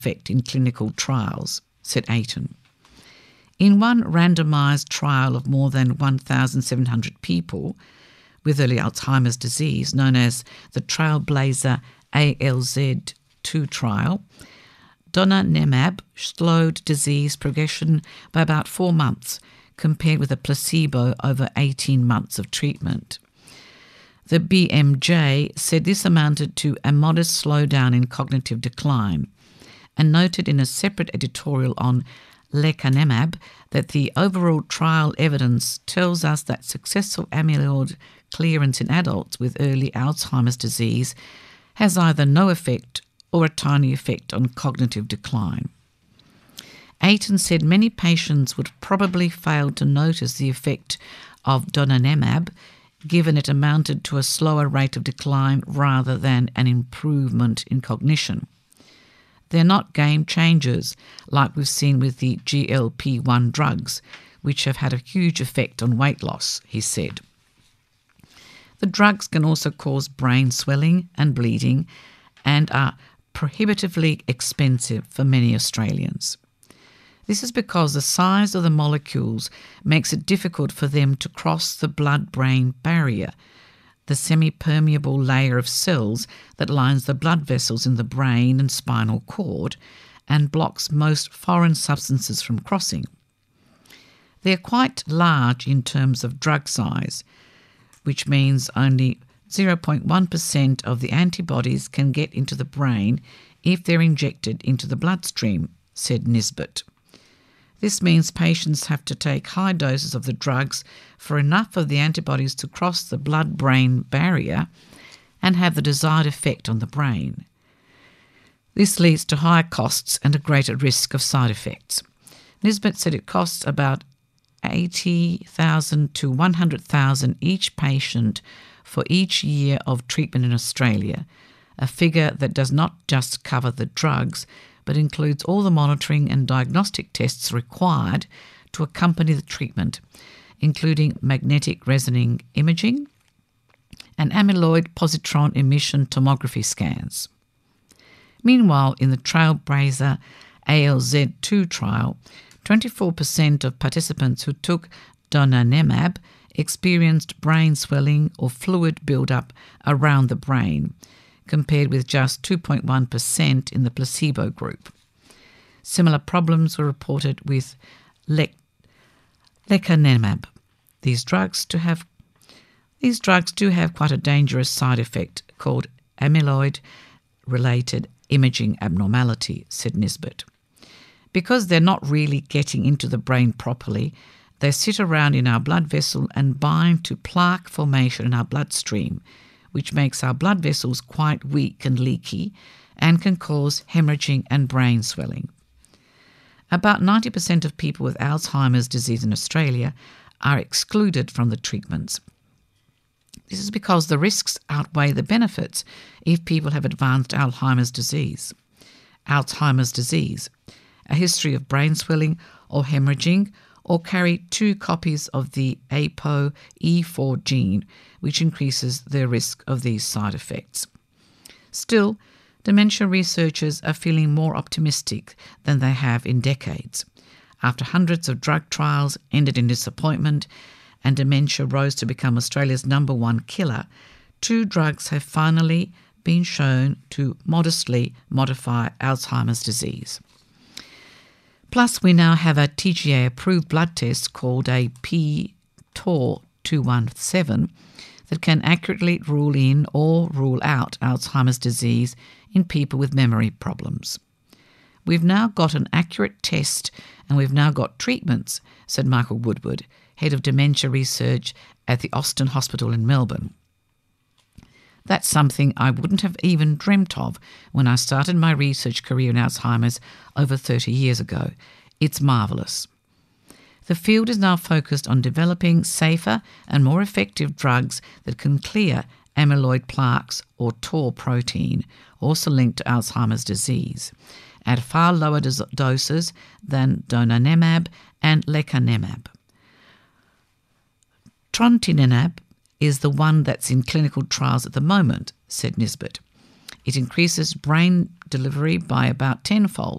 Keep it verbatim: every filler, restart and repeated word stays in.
effect in clinical trials, said Ayton. In one randomised trial of more than one thousand seven hundred people with early Alzheimer's disease, known as the Trailblazer A L Z two trial, donanemab slowed disease progression by about four months compared with a placebo over eighteen months of treatment. The B M J said this amounted to a modest slowdown in cognitive decline and noted in a separate editorial on lecanemab that the overall trial evidence tells us that successful amyloid clearance in adults with early Alzheimer's disease has either no effect or a tiny effect on cognitive decline. Ayton said many patients would probably fail to notice the effect of donanemab given it amounted to a slower rate of decline rather than an improvement in cognition. They're not game changers like we've seen with the G L P one drugs, which have had a huge effect on weight loss, he said. The drugs can also cause brain swelling and bleeding and are prohibitively expensive for many Australians. This is because the size of the molecules makes it difficult for them to cross the blood-brain barrier, the semi-permeable layer of cells that lines the blood vessels in the brain and spinal cord and blocks most foreign substances from crossing. They are quite large in terms of drug size, which means only zero point one percent of the antibodies can get into the brain if they're injected into the bloodstream, said Nisbet. This means patients have to take high doses of the drugs for enough of the antibodies to cross the blood-brain barrier and have the desired effect on the brain. This leads to higher costs and a greater risk of side effects. Nisbet said it costs about eighty thousand dollars to one hundred thousand dollars each patient for each year of treatment in Australia, a figure that does not just cover the drugs but includes all the monitoring and diagnostic tests required to accompany the treatment, including magnetic resonance imaging and amyloid positron emission tomography scans. Meanwhile, in the Trailblazer A L Z two trial, twenty-four percent of participants who took donanemab experienced brain swelling or fluid buildup around the brain, compared with just two point one percent in the placebo group. Similar problems were reported with le- lecanemab. These drugs do have these drugs do have quite a dangerous side effect called amyloid-related imaging abnormality, said Nisbet. Because they're not really getting into the brain properly, they sit around in our blood vessel and bind to plaque formation in our bloodstream, which makes our blood vessels quite weak and leaky and can cause hemorrhaging and brain swelling. About ninety percent of people with Alzheimer's disease in Australia are excluded from the treatments. This is because the risks outweigh the benefits if people have advanced Alzheimer's disease. Alzheimer's disease, a history of brain swelling or hemorrhaging, or carry two copies of the A P O E four gene, which increases their risk of these side effects. Still, dementia researchers are feeling more optimistic than they have in decades. After hundreds of drug trials ended in disappointment and dementia rose to become Australia's number one killer, two drugs have finally been shown to modestly modify Alzheimer's disease. Plus, we now have a T G A-approved blood test called a P T O R two one seven that can accurately rule in or rule out Alzheimer's disease in people with memory problems. We've now got an accurate test and we've now got treatments, said Michael Woodward, head of dementia research at the Austin Hospital in Melbourne. That's something I wouldn't have even dreamt of when I started my research career in Alzheimer's over thirty years ago. It's marvellous. The field is now focused on developing safer and more effective drugs that can clear amyloid plaques or T O R protein, also linked to Alzheimer's disease, at far lower dos- doses than donanemab and lecanemab. Trontinemab is the one that's in clinical trials at the moment, said Nisbet. It increases brain delivery by about tenfold.